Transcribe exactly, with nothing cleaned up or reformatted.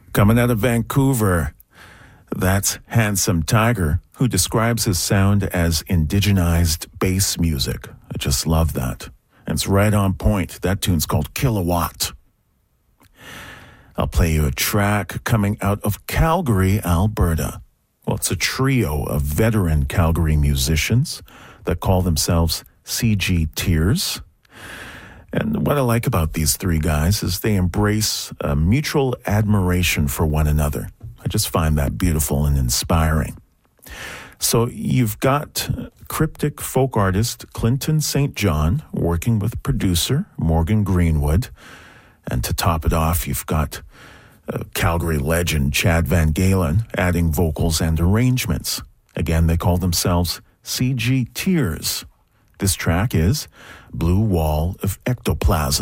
Coming out of Vancouver, that's Handsome Tiger, who describes his sound as indigenized bass music. I just love that. And it's right on point. That tune's called Kilowatt. I'll play you a track coming out of Calgary, Alberta. Well, it's a trio of veteran Calgary musicians that call themselves C G Tears. And what I like about these three guys is they embrace a mutual admiration for one another. I just find that beautiful and inspiring. So you've got cryptic folk artist Clinton Saint John working with producer Morgan Greenwood. And to top it off, you've got uh, Calgary legend Chad Van Galen adding vocals and arrangements. Again, they call themselves C G Tears. This track is Blue Wall of Ectoplasm.